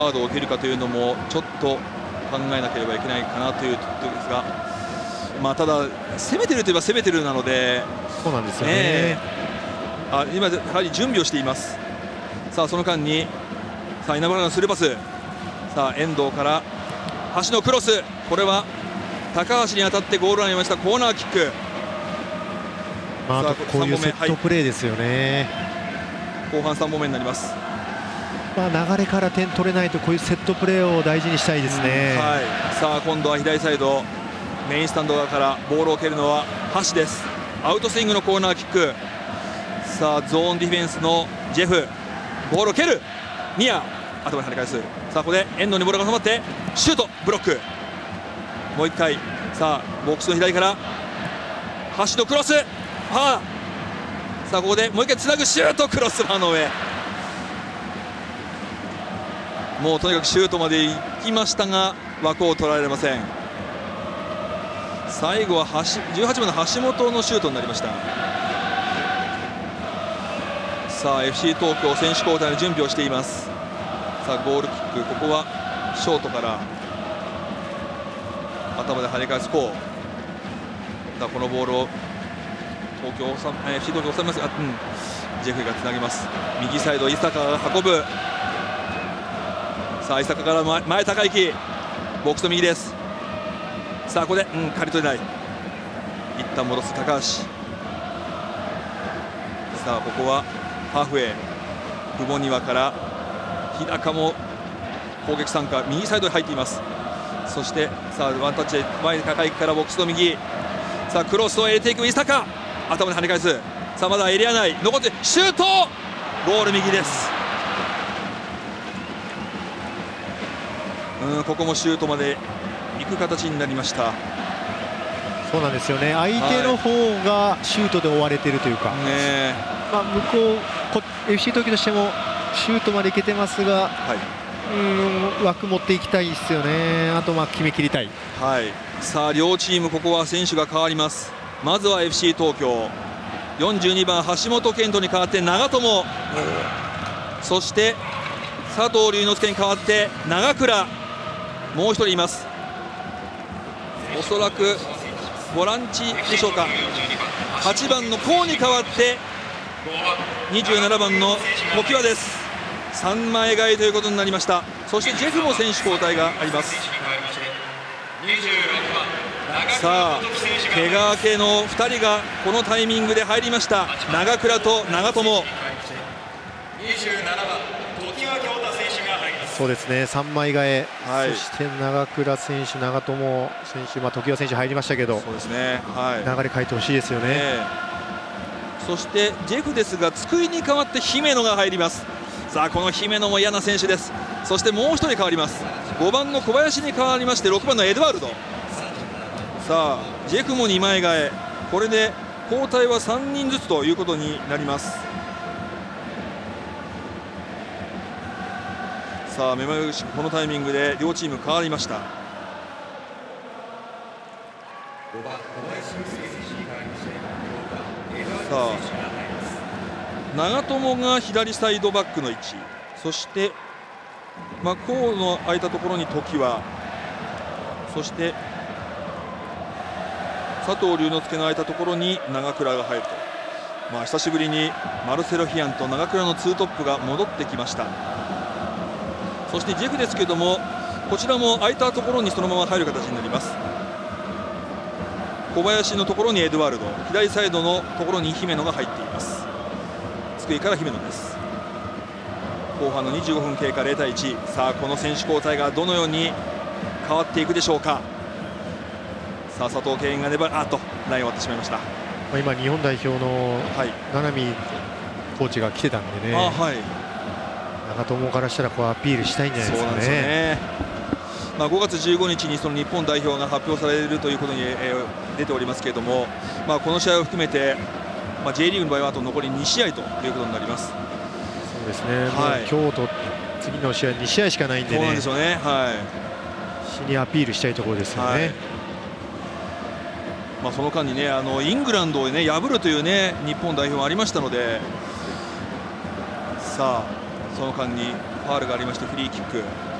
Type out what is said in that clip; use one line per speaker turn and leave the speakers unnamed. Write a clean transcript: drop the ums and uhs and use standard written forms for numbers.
カードを受けるかというのもちょっと考えなければいけないかなというところですが、ただ攻めてるといえば攻めてるなので、
そうなんですよね。
今やはり準備をしています。さあその間に稲村のスルーパス、遠藤から橋のクロス、これは高橋に当たってゴールラインをましたコーナーキック。
あとこういうセットプレーですよね。
後半3本目になります。
流れから点取れないとこういうセットプレーを大事にしたいですね。
さあ今度は左サイドメインスタンド側からボールを蹴るのは橋です。アウトスイングのコーナーキック。さあゾーンディフェンスのジェフ、ボールを蹴るニア、頭に跳ね返す。さあここで遠藤にボールが収まってシュート、ブロック。もう1回、さあボックスの左から橋のクロス、さあここでもう1回つなぐ、シュート、クロスバーの上。もうとにかくシュートまで行きましたが枠を取られません。最後は18番の橋本のシュートになりました。さあ FC 東京選手交代の準備をしています。さあゴールキック、ここはショートから頭で跳ね返すこう。さあこのボールをFC 東京収めますが、ジェフがつなげます。右サイド伊坂が運ぶ。さあ伊坂から前高行、ボックスの右です。さあここで刈り取れない。一旦戻す高橋。さあここはハーフウェイ久保庭から日高も攻撃参加、右サイドに入っています。そしてさあワンタッチで前高行からボックスの右、さあクロスを入れていく伊坂、頭で跳ね返す。さあまだエリア内残ってシュート、ゴール右です。ここもシュートまで行く形になりました。
そうなんですよね。相手の方がシュートで追われているというか、向こうFC 東京としてもシュートまでいけてますが、枠持っていきたいですよね。あと決めきりたい。
さあ両チームここは選手が変わります。まずは FC 東京42番橋本健人に代わって長友、そして佐藤龍之介に代わって長倉、もう一人います。おそらくボランチでしょうか。8番のコウに代わって27番の常盤です。3枚替えということになりました。そしてジェフも選手交代があります。さあ怪我明けの2人がこのタイミングで入りました。長倉と長友。
そうですね、3枚替え、そして長倉選手、長友選手、常盤選手入りましたけど、
そうですね、
流れ変えてほしいですよね。
そしてジェフですが津久井に代わって姫野が入ります。さあこの姫野も嫌な選手です。そしてもう1人変わります。5番の小林に代わりまして6番のエドワルド。さあジェフも2枚替え、これで交代は3人ずつということになります。さあ目まぐるしくこのタイミングで両チーム変わりました。さあ長友が左サイドバックの位置、そしてコウの空いたところに常盤、そして佐藤龍之介の空いたところに長倉が入ると、久しぶりにマルセロ・ヒアンと長倉のツートップが戻ってきました。そしてジェフですけども、こちらも空いたところにそのまま入る形になります。小林のところにエドワルド、左サイドのところに姫野が入っています。津久井から姫野です。後半の25分経過、0対1。さあこの選手交代がどのように変わっていくでしょうか。さあ佐藤健が粘る、ライン終わってしまいました。
今日本代表の七海コーチが来てたんでね、長友からしたらアピールしたいんじゃないですかね。
5月15日にその日本代表が発表されるということに、出ておりますけれども、この試合を含めて、J リーグの場合はあと残り2試合ということになります。
そうですね、今日と次の試合2試合しかないんでね、
そうなんですよね、
死にアピールしたいところですよね。
その間にね、イングランドを、破るという、日本代表がありましたので、さあその間にファウルがありましてフリーキック。